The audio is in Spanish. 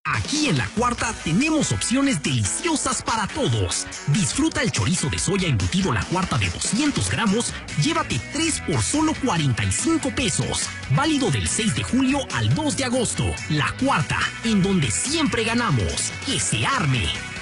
Aquí en La Cuarta tenemos opciones deliciosas para todos. Disfruta el chorizo de soya embutido La Cuarta de 200 gramos. Llévate 3 por solo 45 pesos. Válido del 6 de julio al 2 de agosto. La Cuarta, en donde siempre ganamos. ¡Que se arme!